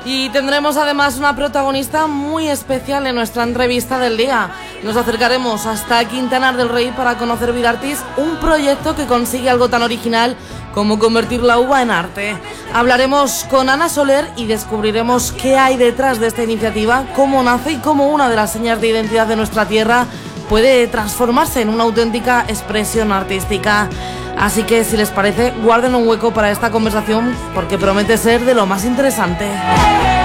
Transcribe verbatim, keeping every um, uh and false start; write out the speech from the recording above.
Y tendremos además una protagonista muy especial en nuestra entrevista del día. Nos acercaremos hasta Quintanar del Rey para conocer Vidartis, un proyecto que consigue algo tan original como convertir la uva en arte. Hablaremos con Ana Soler y descubriremos qué hay detrás de esta iniciativa, cómo nace y cómo una de las señas de identidad de nuestra tierra puede transformarse en una auténtica expresión artística. Así que, si les parece, guarden un hueco para esta conversación porque promete ser de lo más interesante.